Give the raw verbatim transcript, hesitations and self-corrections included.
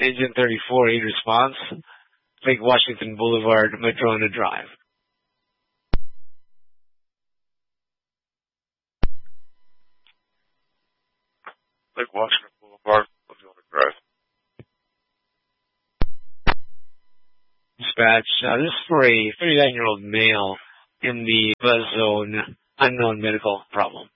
Engine thirty-four, aid response. Lake Washington Boulevard, Madrona Drive. Lake Washington Boulevard, Madrona Drive. Dispatch, uh, this is for a thirty-nine-year-old male in the buzz zone, unknown medical problem.